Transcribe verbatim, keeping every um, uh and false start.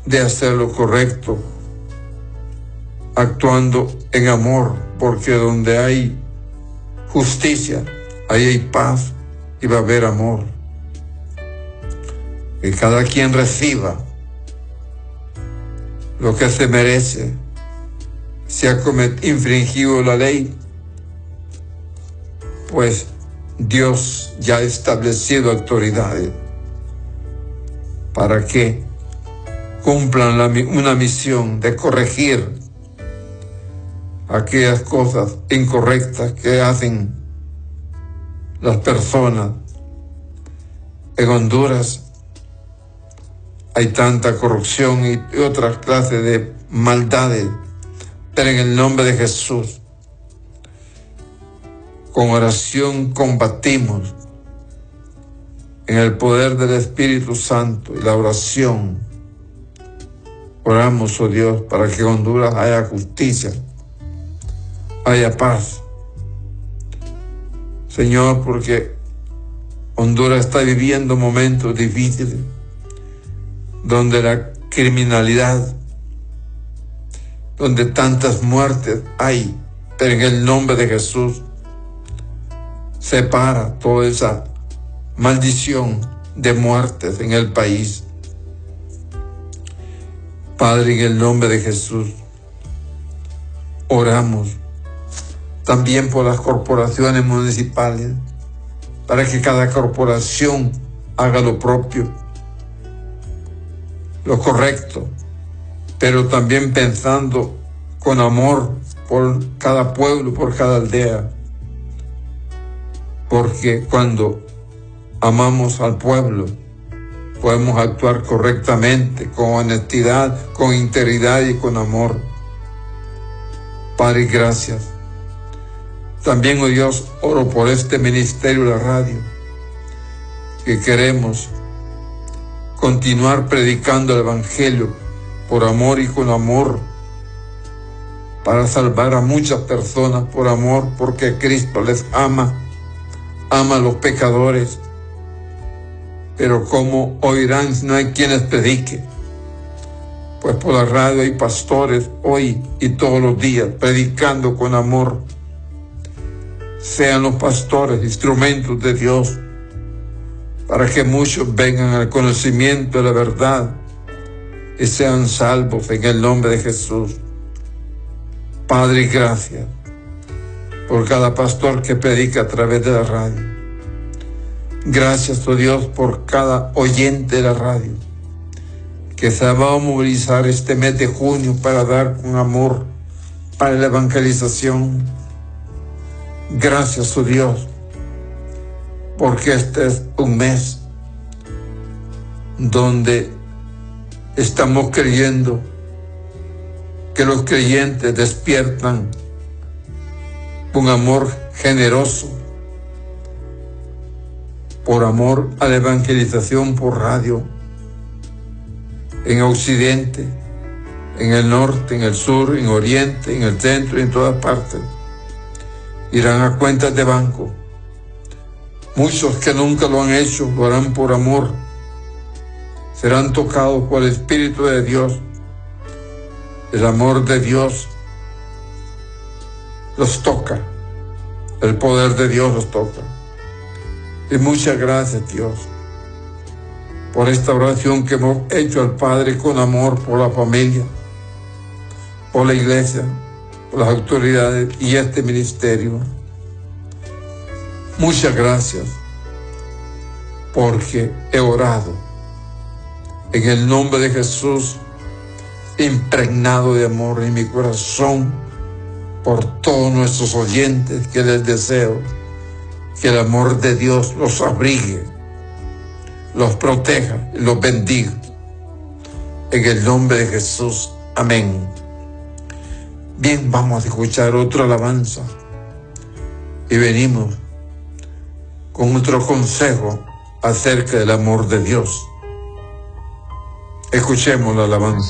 de hacer lo correcto, actuando en amor, porque donde hay justicia, ahí hay paz y va a haber amor. Que cada quien reciba lo que se merece. Si ha infringido la ley, pues Dios ya ha establecido autoridades para que cumplan la, una misión de corregir aquellas cosas incorrectas que hacen las personas. En Honduras hay tanta corrupción y otras clases de maldades, pero en el nombre de Jesús, con oración combatimos en el poder del Espíritu Santo y la oración. Oramos, oh Dios, para que en Honduras haya justicia, haya paz. Señor, porque Honduras está viviendo momentos difíciles, donde la criminalidad, donde tantas muertes hay, pero en el nombre de Jesús, separa toda esa maldición de muertes en el país. Padre, en el nombre de Jesús, oramos también por las corporaciones municipales, para que cada corporación haga lo propio, lo correcto, pero también pensando con amor por cada pueblo, por cada aldea. Porque cuando amamos al pueblo, podemos actuar correctamente, con honestidad, con integridad y con amor. Padre, gracias. También, oh Dios, oro por este ministerio de la radio, que queremos continuar predicando el Evangelio por amor y con amor, para salvar a muchas personas por amor, porque Cristo les ama, ama a los pecadores. Pero ¿cómo oirán si no hay quienes predique? Pues por la radio hay pastores hoy y todos los días predicando con amor. Sean los pastores instrumentos de Dios, para que muchos vengan al conocimiento de la verdad y sean salvos en el nombre de Jesús. Padre, gracias por cada pastor que predica a través de la radio. Gracias, oh Dios, por cada oyente de la radio que se va a movilizar este mes de junio para dar con amor para la evangelización. Gracias, oh Dios, porque este es un mes donde estamos creyendo que los creyentes despiertan un amor generoso, por amor a la evangelización por radio, en Occidente, en el norte, en el sur, en Oriente, en el centro y en todas partes. Irán a cuentas de banco. Muchos que nunca lo han hecho lo harán por amor. Serán tocados por el Espíritu de Dios. El amor de Dios los toca. El poder de Dios los toca. Y muchas gracias, Dios, por esta oración que hemos hecho al Padre con amor por la familia, por la iglesia, por las autoridades y este ministerio. Muchas gracias, porque he orado en el nombre de Jesús, impregnado de amor en mi corazón por todos nuestros oyentes, que les deseo que el amor de Dios los abrigue, los proteja y los bendiga. En el nombre de Jesús. Amén. Bien, vamos a escuchar otra alabanza. Y venimos con otro consejo acerca del amor de Dios. Escuchemos la alabanza.